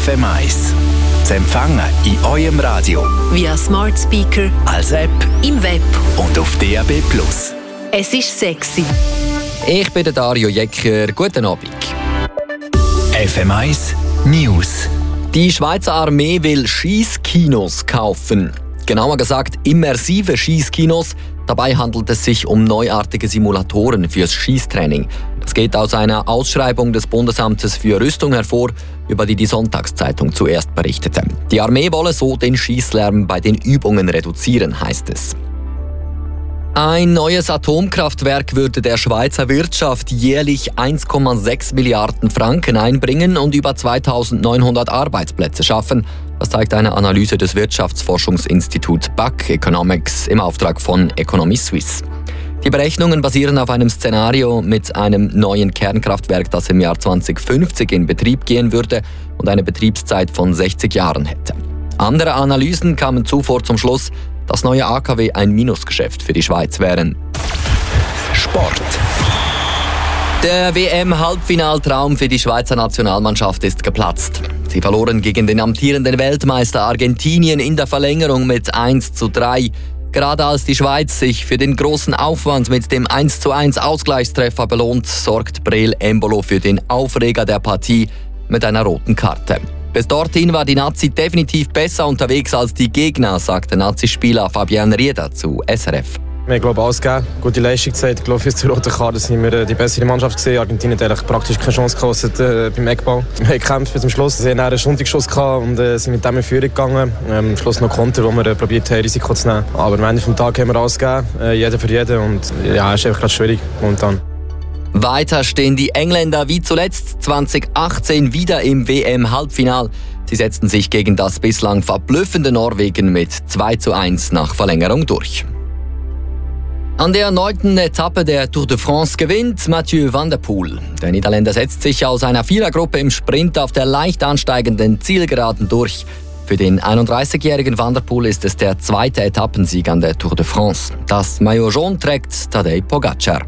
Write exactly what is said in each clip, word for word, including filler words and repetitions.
M eins. Zu empfangen in eurem Radio, via Smart Speaker, als App, im Web und auf D A B plus. Es ist sexy. Ich bin der Dario Jecker. Guten Abend. F M eins News. Die Schweizer Armee will Schiesskinos kaufen. Genauer gesagt immersive Schiesskinos. Dabei handelt es sich um neuartige Simulatoren fürs Schießtraining. Das geht aus einer Ausschreibung des Bundesamtes für Rüstung hervor, über die die Sonntagszeitung zuerst berichtete. Die Armee wolle so den Schießlärm bei den Übungen reduzieren, heißt es. Ein neues Atomkraftwerk würde der Schweizer Wirtschaft jährlich eins Komma sechs Milliarden Franken einbringen und über zweitausendneunhundert Arbeitsplätze schaffen. Das zeigt eine Analyse des Wirtschaftsforschungsinstituts B A C Economics im Auftrag von Economy Suisse. Die Berechnungen basieren auf einem Szenario mit einem neuen Kernkraftwerk, das im Jahr zweitausendfünfzig in Betrieb gehen würde und eine Betriebszeit von sechzig Jahren hätte. Andere Analysen kamen zuvor zum Schluss, dass neue A K W ein Minusgeschäft für die Schweiz wären. Sport. Der W M-Halbfinaltraum für die Schweizer Nationalmannschaft ist geplatzt. Sie verloren gegen den amtierenden Weltmeister Argentinien in der Verlängerung mit eins zu drei. Gerade als die Schweiz sich für den großen Aufwand mit dem eins zu eins Ausgleichstreffer belohnt, sorgt Breel Embolo für den Aufreger der Partie mit einer roten Karte. Bis dorthin war die Nazi definitiv besser unterwegs als die Gegner, sagte Nazi-Spieler Fabian Rieder zu S R F. Wir haben, glaube ich, alles gegeben, gute Leistung gezeigt. Ich glaube, für die rote Karte sind wir die bessere Mannschaft gesehen. Argentinien hat eigentlich praktisch keine Chance gekostet äh, beim Eckball. Wir haben gekämpft bis zum Schluss. Sie hatten einen Stundigschuss und äh, sind mit dem in Führung gegangen. Ähm, am Schluss noch Konter, wo wir äh, probiert haben, Risiko zu nehmen. Aber am Ende des Tages haben wir alles gegeben, äh, jeder für jeden. Und ja, es ist einfach gerade schwierig momentan. Weiter stehen die Engländer wie zuletzt zweitausendachtzehn wieder im W M-Halbfinal. Sie setzten sich gegen das bislang verblüffende Norwegen mit zwei zu eins nach Verlängerung durch. An der neunten Etappe der Tour de France gewinnt Mathieu van der Poel. Der Niederländer setzt sich aus einer Vierergruppe im Sprint auf der leicht ansteigenden Zielgeraden durch. Für den einunddreißigjährigen Van der Poel ist es der zweite Etappensieg an der Tour de France. Das Maillot jaune trägt Tadej Pogacar.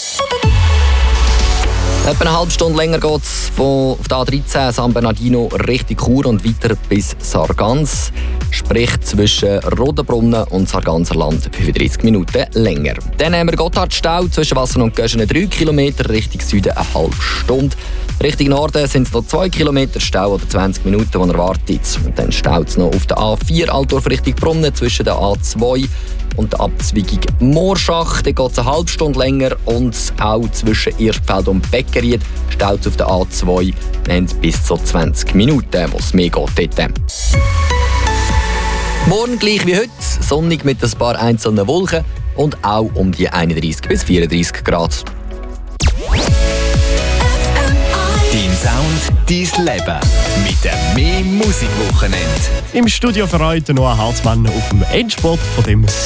Etwa eine halbe Stunde länger geht es von der A dreizehn San Bernardino Richtung Chur und weiter bis Sargans. Sprich zwischen Rodenbrunnen und Sarganserland fünfunddreißig Minuten länger. Dann haben wir Gotthardstau zwischen Wassern und Göschene drei Kilometer, Richtung Süden eine halbe Stunde. Richtung Norden sind es noch zwei Kilometer Stau oder zwanzig Minuten, die erwartet. Und dann staut es noch auf der A vier Altdorf Richtung Brunnen zwischen der A zwei und der Abzweigung Moorschach. Dann geht es eine halbe Stunde länger und auch zwischen Irschfeld und Beckeried staut es auf der A zwei. Wir haben bis zu zwanzig Minuten, wo es mehr geht dort. Morgen gleich wie heute, sonnig mit ein paar einzelnen Wolken und auch um die einunddreißig bis vierunddreißig Grad. Dein Sound, dein Leben. Mit dem «Mehr Musikwochenende». Im Studio für heute Noah Halsmann auf dem Endspurt von dem